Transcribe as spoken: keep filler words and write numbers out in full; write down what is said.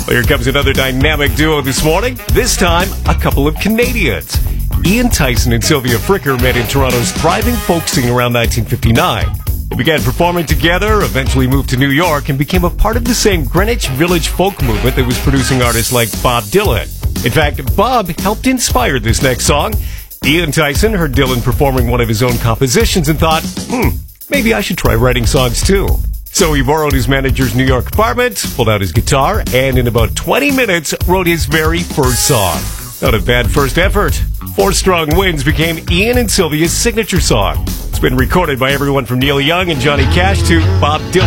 Well, here comes another dynamic duo this morning. This time, a couple of Canadians. Ian Tyson and Sylvia Fricker met in Toronto's thriving folk scene around nineteen fifty-nine. They began performing together, eventually moved to New York, and became a part of the same Greenwich Village folk movement that was producing artists like Bob Dylan. In fact, Bob helped inspire this next song. Ian Tyson heard Dylan performing one of his own compositions and thought, hmm, maybe I should try writing songs too. So he borrowed his manager's New York apartment, pulled out his guitar, and in about twenty minutes wrote his very first song. Not a bad first effort. Four Strong Winds became Ian and Sylvia's signature song. It's been recorded by everyone from Neil Young and Johnny Cash to Bob Dylan.